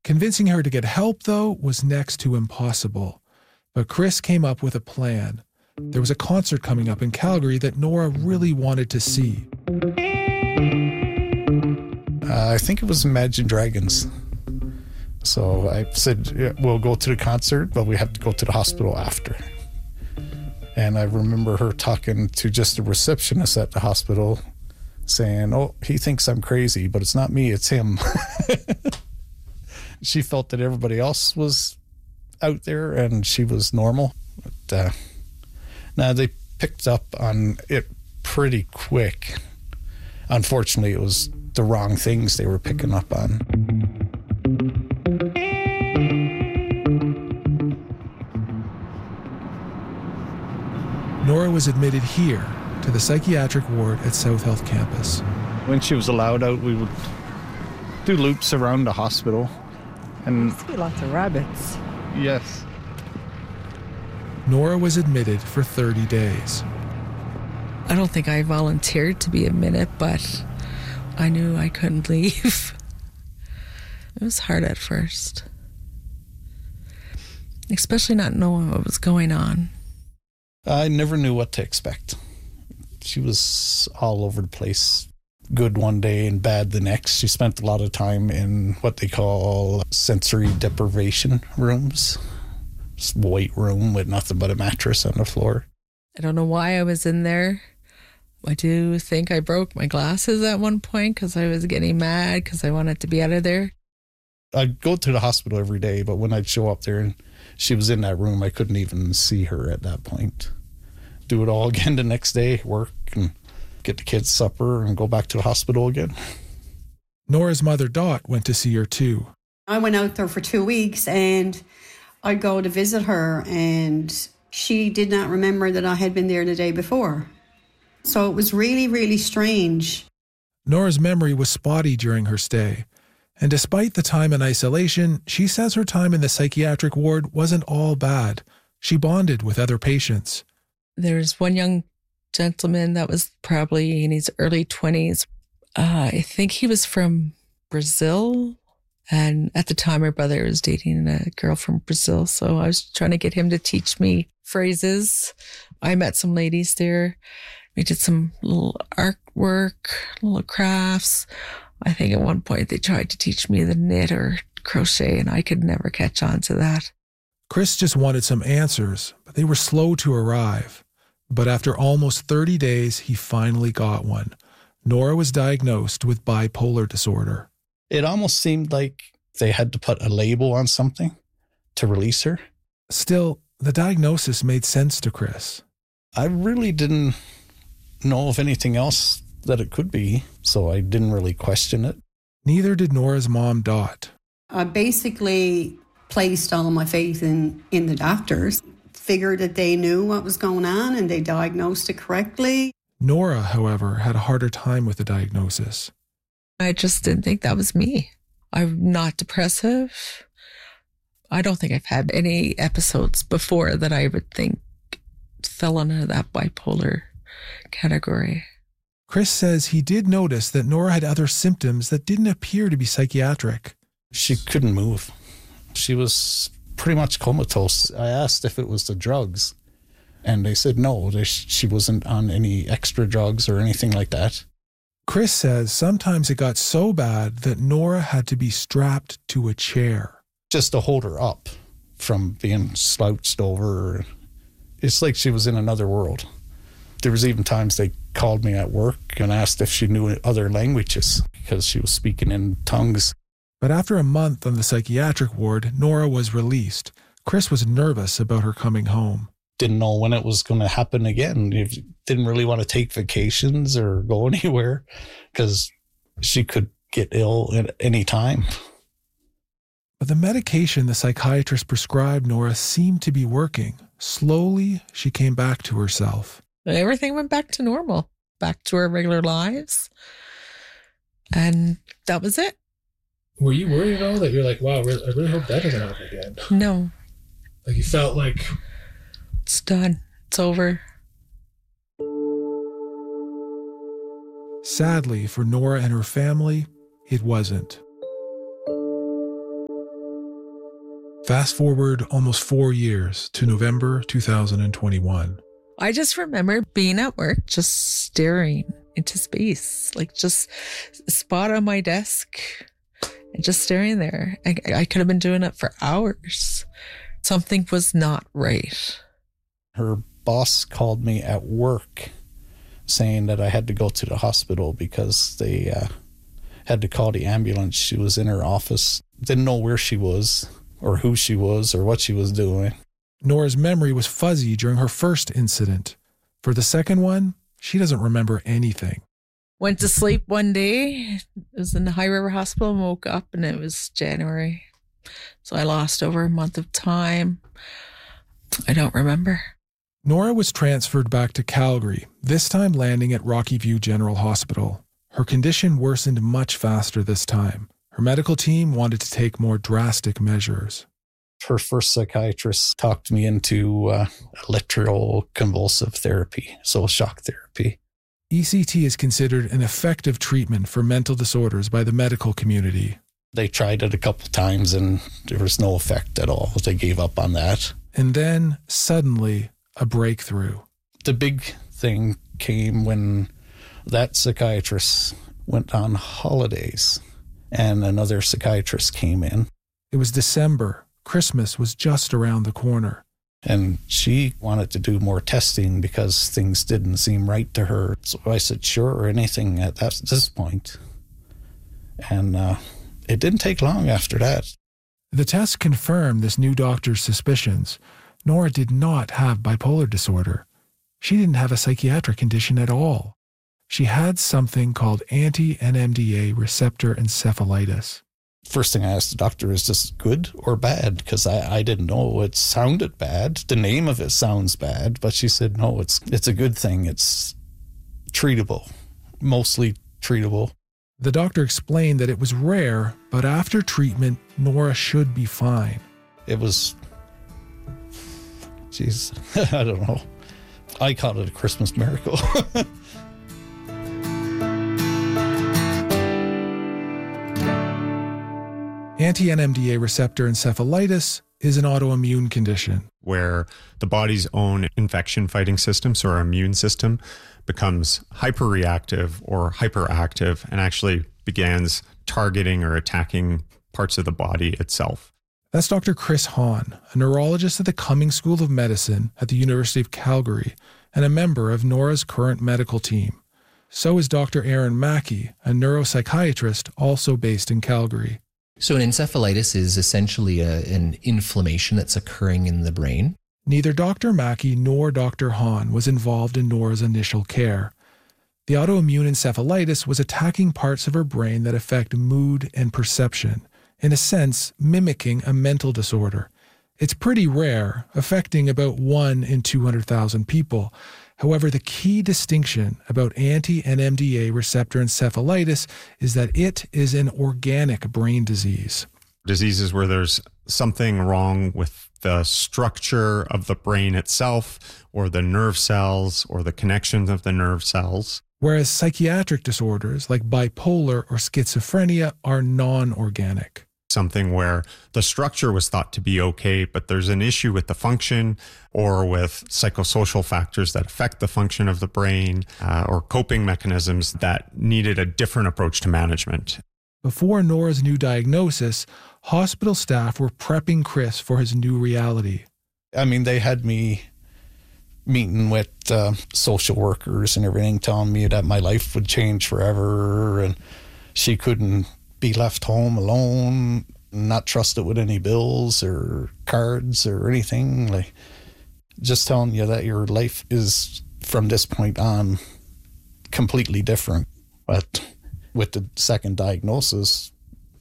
Convincing her to get help, though, was next to impossible. But Chris came up with a plan. There was a concert coming up in Calgary that Nora really wanted to see. I think it was Imagine Dragons. So I said, yeah, we'll go to the concert, but we have to go to the hospital after. And I remember her talking to just a receptionist at the hospital saying, oh, he thinks I'm crazy, but it's not me, it's him. She felt that everybody else was out there and she was normal. But now they picked up on it pretty quick. Unfortunately, it was the wrong things they were picking up on. Nora was admitted here to the psychiatric ward at South Health Campus. When she was allowed out, we would do loops around the hospital. And there used to be lots of rabbits. Yes. Nora was admitted for 30 days. I don't think I volunteered to be admitted, but I knew I couldn't leave. It was hard at first, especially not knowing what was going on. I never knew what to expect. She was all over the place. Good one day and bad the next. She spent a lot of time in what they call sensory deprivation rooms. Just a white room with nothing but a mattress on the floor. I don't know why I was in there. I do think I broke my glasses at one point because I was getting mad because I wanted to be out of there. I'd go to the hospital every day, but when I'd show up there and she was in that room, I couldn't even see her at that point. Do it all again the next day, work and get the kids supper and go back to the hospital again. Nora's mother, Dot, went to see her too. I went out there for 2 weeks and I'd go to visit her and she did not remember that I had been there the day before. So it was really, really strange. Nora's memory was spotty during her stay. And despite the time in isolation, she says her time in the psychiatric ward wasn't all bad. She bonded with other patients. There's one young gentleman that was probably in his early 20s. I think he was from Brazil. And at the time, my brother was dating a girl from Brazil. So I was trying to get him to teach me phrases. I met some ladies there. We did some little artwork, little crafts. I think at one point they tried to teach me the knit or crochet, and I could never catch on to that. Chris just wanted some answers, but they were slow to arrive. But after almost 30 days, he finally got one. Nora was diagnosed with bipolar disorder. It almost seemed like they had to put a label on something to release her. Still, the diagnosis made sense to Chris. I really didn't know of anything else that it could be, so I didn't really question it. Neither did Nora's mom, Dot. I basically placed all my faith in the doctors, figured that they knew what was going on and they diagnosed it correctly. Nora, however, had a harder time with the diagnosis. I just didn't think that was me. I'm not depressive. I don't think I've had any episodes before that I would think fell under that bipolar category. Chris says he did notice that Nora had other symptoms that didn't appear to be psychiatric. She couldn't move. She was pretty much comatose. I asked if it was the drugs, and they said no, she wasn't on any extra drugs or anything like that. Chris says sometimes it got so bad that Nora had to be strapped to a chair. Just to hold her up from being slouched over. It's like she was in another world. There was even times they called me at work and asked if she knew other languages because she was speaking in tongues. But after a month on the psychiatric ward, Nora was released. Chris was nervous about her coming home. Didn't know when it was going to happen again. Didn't really want to take vacations or go anywhere because she could get ill at any time. But the medication the psychiatrist prescribed Nora seemed to be working. Slowly, she came back to herself. Everything went back to normal, back to our regular lives. And that was it. Were you worried at all that you're like, wow, I really hope that doesn't happen again? No. Like you felt like... It's done. It's over. Sadly for Nora and her family, it wasn't. Fast forward almost 4 years to November 2021. I just remember being at work, just staring into space, like just a spot on my desk and just staring there. I could have been doing it for hours. Something was not right. Her boss called me at work saying that I had to go to the hospital because they had to call the ambulance. She was in her office, didn't know where she was or who she was or what she was doing. Nora's memory was fuzzy during her first incident. For the second one, she doesn't remember anything. Went to sleep one day. It was in the High River Hospital and woke up and it was January. So I lost over a month of time. I don't remember. Nora was transferred back to Calgary, this time landing at Rocky View General Hospital. Her condition worsened much faster this time. Her medical team wanted to take more drastic measures. Her first psychiatrist talked me into electroconvulsive therapy, so shock therapy. ECT is considered an effective treatment for mental disorders by the medical community. They tried it a couple times and there was no effect at all. They gave up on that. And then, suddenly, a breakthrough. The big thing came when that psychiatrist went on holidays and another psychiatrist came in. It was December. Christmas was just around the corner. And she wanted to do more testing because things didn't seem right to her. So I said, sure, anything at this point. And it didn't take long after that. The test confirmed this new doctor's suspicions. Nora did not have bipolar disorder. She didn't have a psychiatric condition at all. She had something called anti-NMDA receptor encephalitis. First thing I asked the doctor, is this good or bad? Because I didn't know. It sounded bad. The name of it sounds bad, but she said, no, it's a good thing. It's treatable, mostly treatable. The doctor explained that it was rare, but after treatment, Nora should be fine. It was, geez, I don't know. I call it a Christmas miracle. Anti-NMDA receptor encephalitis is an autoimmune condition where the body's own infection-fighting system, so our immune system, becomes hyperreactive or hyperactive and actually begins targeting or attacking parts of the body itself. That's Dr. Chris Hahn, a neurologist at the Cummings School of Medicine at the University of Calgary and a member of Nora's current medical team. So is Dr. Aaron Mackey, a neuropsychiatrist also based in Calgary. So an encephalitis is essentially an inflammation that's occurring in the brain. Neither Dr. Mackey nor Dr. Hahn was involved in Nora's initial care. The autoimmune encephalitis was attacking parts of her brain that affect mood and perception, in a sense mimicking a mental disorder. It's pretty rare, affecting about 1 in 200,000 people. However, the key distinction about anti-NMDA receptor encephalitis is that it is an organic brain disease. Diseases where there's something wrong with the structure of the brain itself, or the nerve cells, or the connections of the nerve cells. Whereas psychiatric disorders like bipolar or schizophrenia are non-organic. Something where the structure was thought to be okay, but there's an issue with the function or with psychosocial factors that affect the function of the brain or coping mechanisms that needed a different approach to management. Before Nora's new diagnosis, hospital staff were prepping Chris for his new reality. I mean, they had me meeting with social workers and everything, telling me that my life would change forever and she couldn't be left home alone, not trusted with any bills or cards or anything. Like, just telling you that your life is from this point on completely different. But with the second diagnosis,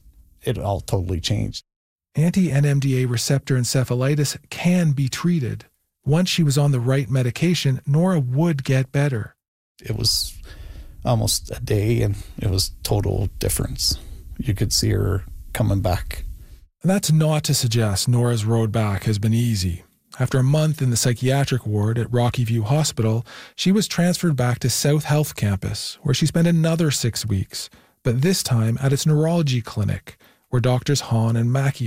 it all totally changed. Anti-NMDA receptor encephalitis can be treated. Once she was on the right medication, Nora would get better. It was almost a day and it was total difference. You could see her coming back. That's not to suggest Nora's road back has been easy. After a month in the psychiatric ward at Rocky View Hospital, she was transferred back to South Health Campus, where she spent another 6 weeks, but this time at its neurology clinic, where Doctors Hahn and Mackey